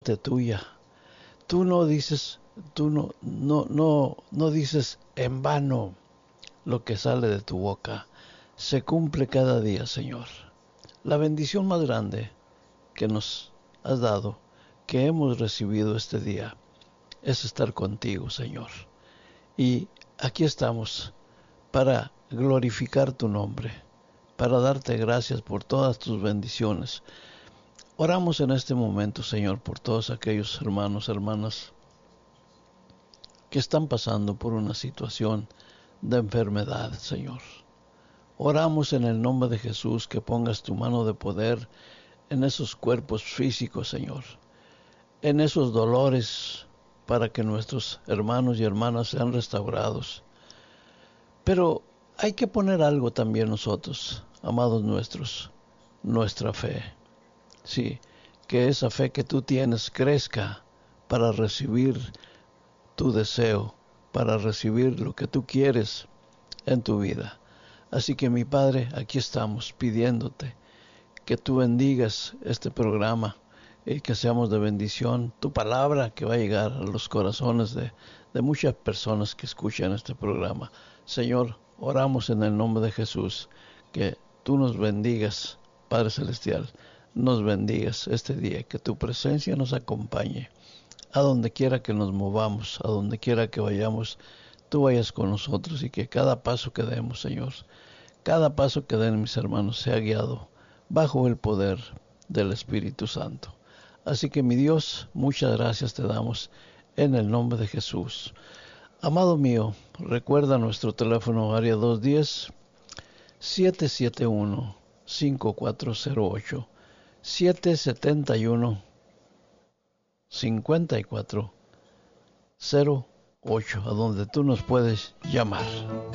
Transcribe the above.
parte tuya. Tú no dices, no dices en vano lo que sale de tu boca. Se cumple cada día, Señor. La bendición más grande que nos has dado, que hemos recibido este día, es estar contigo, Señor. Y aquí estamos para glorificar tu nombre, para darte gracias por todas tus bendiciones. Oramos en este momento, Señor, por todos aquellos hermanos, hermanas que están pasando por una situación de enfermedad, Señor. Oramos en el nombre de Jesús que pongas tu mano de poder en esos cuerpos físicos, Señor, en esos dolores, para que nuestros hermanos y hermanas sean restaurados. Pero hay que poner algo también nosotros, amados nuestros, nuestra fe. Sí, que esa fe que tú tienes crezca para recibir tu deseo, para recibir lo que tú quieres en tu vida. Así que mi Padre, aquí estamos pidiéndote que tú bendigas este programa y que seamos de bendición. Tu palabra que va a llegar a los corazones de muchas personas que escuchan este programa. Señor, oramos en el nombre de Jesús, que tú nos bendigas, Padre Celestial, nos bendigas este día, que tu presencia nos acompañe. A donde quiera que nos movamos, a donde quiera que vayamos, tú vayas con nosotros y que cada paso que demos, Señor, cada paso que den mis hermanos sea guiado bajo el poder del Espíritu Santo. Así que mi Dios, muchas gracias te damos en el nombre de Jesús. Amado mío, recuerda nuestro teléfono área 210-771-5408, 771-5408, a donde tú nos puedes llamar.